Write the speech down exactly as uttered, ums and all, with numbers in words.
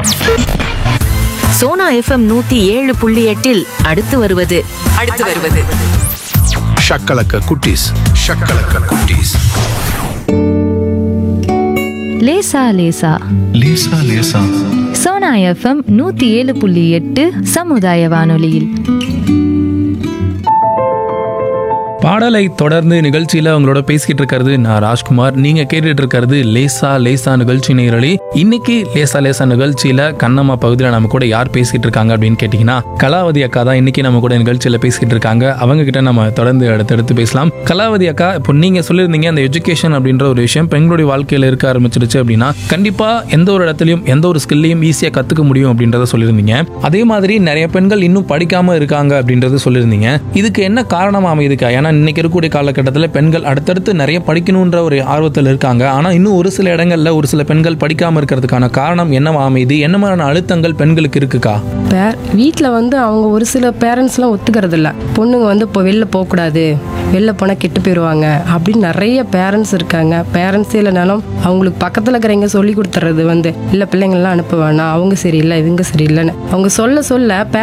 Sona FM நூத்தி ஏழு புள்ளி எட்டில் அடுத்து வருவது அடுத்து வருவது ஷக்கலக்க குட்டீஸ் ஷக்கலக்க குட்டீஸ். லேசா லேசா லேசா லேசா சோனா எஃப்எம் நூத்தி ஏழு புள்ளி எட்டு சமுதாய வானொலியில். பாடலை தொடர்ந்து நிகழ்ச்சியில் அவங்களோட பேசிக்கிட்டு இருக்கிறது நான் ராஜ்குமார். நீங்க கேட்டுட்டு இருக்கிறது லேசா லேசா நிகழ்ச்சி நேரலை. இன்னைக்கு லேசா லேசா நிகழ்ச்சியில கண்ணம்மா பகுதியில் நம்ம கூட யார் பேசிக்கிட்டு இருக்காங்க அப்படின்னு கேட்டீங்கன்னா கலாவதி அக்கா தான் இன்னைக்கு நம்ம கூட நிகழ்ச்சியில பேசிக்கிட்டு இருக்காங்க. அவங்க கிட்ட நம்ம தொடர்ந்து அடுத்தடுத்து பேசலாம். கலாவதி அக்கா, இப்போ நீங்க சொல்லியிருந்தீங்க அந்த எஜுகேஷன் அப்படின்ற ஒரு விஷயம் பெண்களுடைய வாழ்க்கையில இருக்க ஆரம்பிச்சிருச்சு அப்படின்னா கண்டிப்பா எந்த ஒரு இடத்துலையும் எந்த ஒரு ஸ்கில்லையும் ஈஸியா கத்துக்க முடியும் அப்படின்றத சொல்லியிருந்தீங்க. அதே மாதிரி நிறைய பெண்கள் இன்னும் படிக்காம இருக்காங்க அப்படின்றத சொல்லியிருந்தீங்க. இதுக்கு என்ன காரணமா அமைதுக்கா? ஏன்னா இன்னைக்கு இருக்கக்கூடிய காலகட்டத்தில் பெண்கள் அடுத்தடுத்து நிறைய படிக்கணுன்ற ஒரு ஆர்வத்தில் இருக்காங்க. ஆனால் இன்னும் ஒரு சில இடங்கள்ல ஒரு சில பெண்கள் படிக்காம இருக்கிறதுக்கான காரணம் என்னவா அமைது? என்ன மாதிரியான அழுத்தங்கள் பெண்களுக்கு இருக்குக்கா? வீட்டில் வந்து அவங்க ஒரு சில பேரண்ட்ஸ்லாம் ஒத்துக்கிறது இல்லை. பொண்ணுங்க வந்து இப்போ வெளில போகக்கூடாது, வெளில போனால் கெட்டு போயிடுவாங்க அப்படின்னு நிறைய பேரண்ட்ஸ் இருக்காங்க. பேரண்ட்ஸே இல்லைனாலும் அவங்களுக்கு பக்கத்தில் இருக்கிறவங்க சொல்லி கொடுத்துறது வந்து இல்லை பிள்ளைங்கள்லாம் அனுப்ப வேணாம், அவங்க சரியில்லை இவங்க சரியில்லைன்னு அவங்க சொல்ல சொல்ல